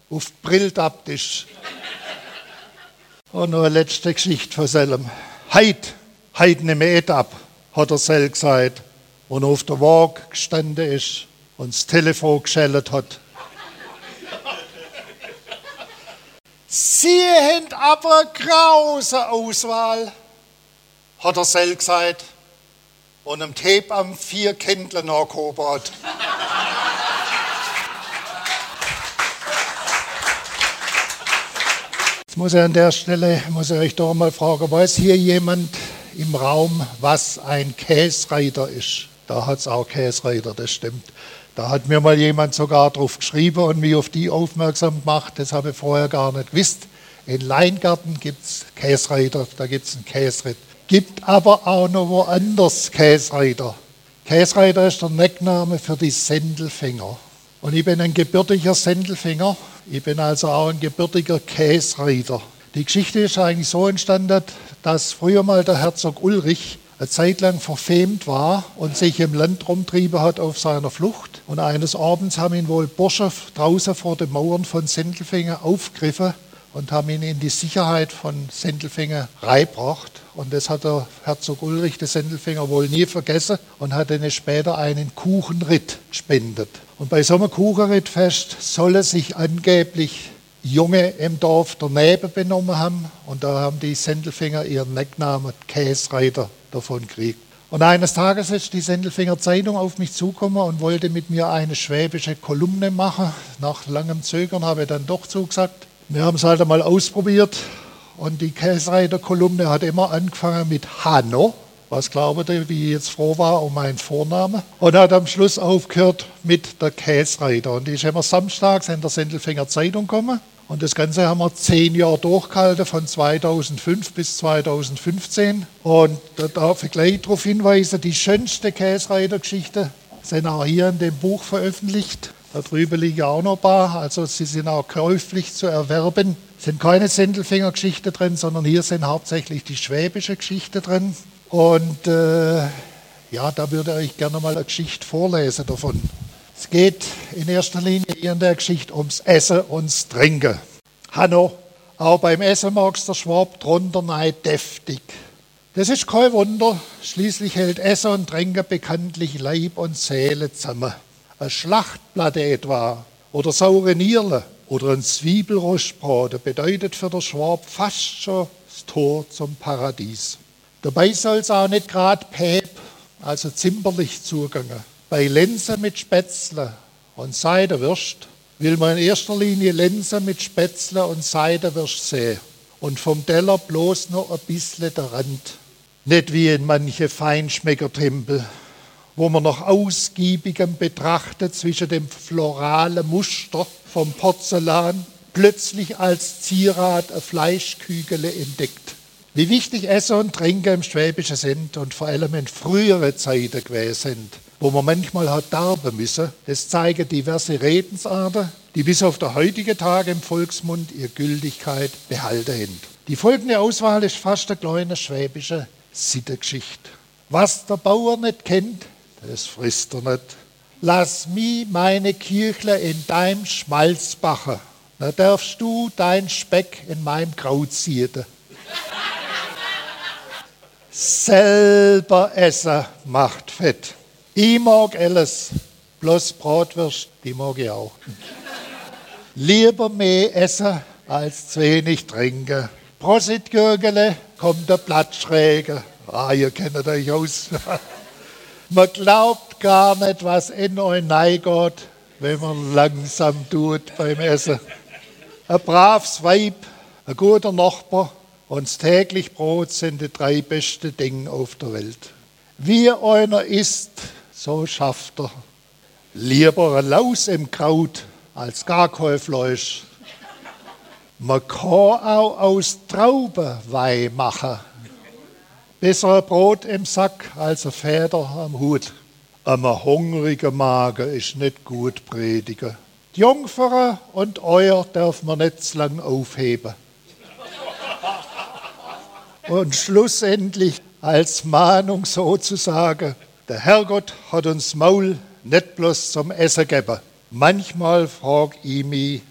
auf die Brilltabtisch. Und noch eine letzte Geschichte von Selm. Heit nehm ich ab, hat er Sel gesagt, und auf der Waage gestanden ist und das Telefon geschellt hat. Sie haben aber eine grause Auswahl, hat er Sel gesagt, und am Tape am 4 Kindle nachgehoben hat. Jetzt muss ich an der Stelle euch doch mal fragen, weiß hier jemand im Raum, was ein Käsreiter ist? Da hat es auch Käsreiter, das stimmt. Da hat mir mal jemand sogar drauf geschrieben und mich auf die aufmerksam gemacht. Das habe ich vorher gar nicht gewusst. In Leingarten gibt es Käsreiter, da gibt es einen Käsritt. Gibt aber auch noch woanders Käsreiter. Käsreiter ist der Neckname für die Sendelfinger. Und ich bin ein gebürtiger Sendelfinger. Ich bin also auch ein gebürtiger Käsreiter. Die Geschichte ist eigentlich so entstanden, dass früher mal der Herzog Ulrich eine Zeit lang verfemt war und sich im Land rumtrieben hat auf seiner Flucht. Und eines Abends haben ihn wohl Bursche draußen vor den Mauern von Sendelfingen aufgegriffen und haben ihn in die Sicherheit von Sendelfingen reingebracht. Und das hat der Herzog Ulrich, der Sendelfinger, wohl nie vergessen und hat ihnen später einen Kuchenritt gespendet. Und bei so einem Kuchenrittfest sollen sich angeblich Junge im Dorf daneben benommen haben. Und da haben die Sendelfinger ihren Necknamen Käsreiter davon gekriegt. Und eines Tages ist die Sendelfinger Zeitung auf mich zugekommen und wollte mit mir eine schwäbische Kolumne machen. Nach langem Zögern habe ich dann doch zugesagt. Wir haben es halt einmal ausprobiert und die Käsreiter-Kolumne hat immer angefangen mit Hanno. Was glaubt ihr, wie ich jetzt froh war um meinen Vornamen? Und hat am Schluss aufgehört mit der Käsreiter. Und die ist immer samstags in der Sendelfinger Zeitung gekommen. Und das Ganze haben wir 10 Jahre durchgehalten, von 2005 bis 2015. Und da darf ich gleich darauf hinweisen, die schönste Käsreiter-Geschichte sind auch hier in dem Buch veröffentlicht. Da drüben liegen auch noch ein paar, also sie sind auch käuflich zu erwerben. Es sind keine Sendelfinger-Geschichten drin, sondern hier sind hauptsächlich die schwäbische Geschichte drin. Und ja, da würde ich gerne mal eine Geschichte vorlesen davon. Es geht in erster Linie hier in der Geschichte ums Essen und das Trinken. Hanno, auch beim Essen magst der Schwab drunter nein deftig. Das ist kein Wunder, schließlich hält Essen und Trinken bekanntlich Leib und Seele zusammen. Eine Schlachtplatte etwa oder saure Nierle oder ein Zwiebelrostbraten bedeutet für den Schwab fast schon das Tor zum Paradies. Dabei soll es auch nicht gerade päp, also zimperlich zugehen. Bei Lensen mit Spätzle und Seidewürst will man in erster Linie Lensen mit Spätzle und Seidewürst sehen und vom Teller bloß noch ein bisschen der Rand. Nicht wie in manche Feinschmeckertempel, wo man nach ausgiebigem Betrachten zwischen dem floralen Muster vom Porzellan plötzlich als Zierat ein Fleischkügele entdeckt. Wie wichtig Essen und Trinken im Schwäbischen sind und vor allem in früheren Zeiten gewesen sind, wo man manchmal hat darben müssen, das zeigen diverse Redensarten, die bis auf den heutigen Tag im Volksmund ihre Gültigkeit behalten haben. Die folgende Auswahl ist fast eine kleine schwäbische Sittengeschichte. Was der Bauer nicht kennt, das frisst er nicht. Lass mich meine Kirchle in deinem Schmalz backen, dann darfst du dein Speck in meinem Kraut ziehen. Selber essen macht fett. Ich mag alles, bloß Bratwurst, die mag ich auch. Lieber mehr essen als zu wenig trinken. Prosit, Gürgele, kommt der Blattschräge. Ah, ihr kennt euch aus. Man glaubt gar nicht, was in euch reingeht, wenn man langsam tut beim Essen. Ein braves Weib, ein guter Nachbar und das tägliche Brot sind die 3 besten Dinge auf der Welt. Wie einer isst, so schafft er. Lieber ein Laus im Kraut als gar kein Fleisch. Man kann auch aus Trauben Wein machen. Besser ein Brot im Sack als ein Feder am Hut. Einem hungrigen Magen ist nicht gut predigen. Die Jungfern und Euer darf man nicht zu lang aufheben. Und schlussendlich als Mahnung sozusagen, der Herrgott hat uns Maul nicht bloß zum Essen gegeben. Manchmal frag ich mich,